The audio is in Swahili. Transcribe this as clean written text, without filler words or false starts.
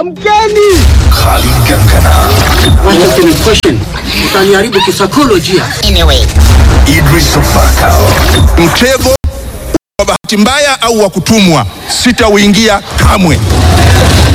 Amkeni. Khalid Gangana. Wacha question. Utaniharibu kisaikolojia. Anyway. Idris Fakao. Mtego wa bahati mbaya au wa kutumwa sitauingia kamwe.